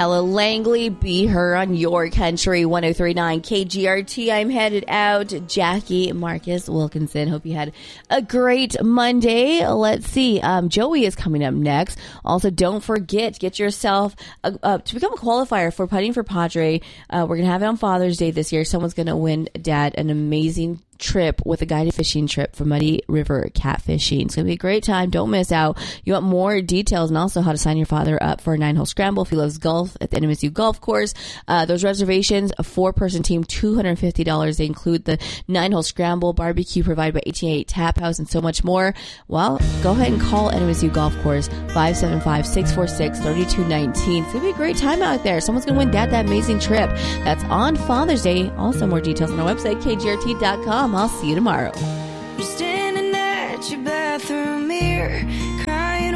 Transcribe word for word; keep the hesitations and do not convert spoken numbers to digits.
Ella Langley, Be Her on your country, one oh three point nine K G R T. I'm headed out. Jackie Marcus Wilkinson. Hope you had a great Monday. Let's see. Um, Joey is coming up next. Also, don't forget, get yourself a, uh, to become a qualifier for Putting for Padre. Uh, we're going to have it on Father's Day this year. Someone's going to win Dad an amazing trip with a guided fishing trip for Muddy River Catfishing. It's going to be a great time. Don't miss out. You want more details and also how to sign your father up for a nine-hole scramble if he loves golf at the N M S U Golf Course. Uh, those reservations, a four-person team, two hundred fifty dollars. They include the nine-hole scramble, barbecue provided by eighteen eighty-eight Tap House, and so much more. Well, go ahead and call N M S U Golf Course, five seven five, six four six, three two one nine. It's going to be a great time out there. Someone's going to win Dad that amazing trip. That's on Father's Day. Also, more details on our website, K G R T dot com. I'll see you tomorrow. You're standing at your bathroom mirror,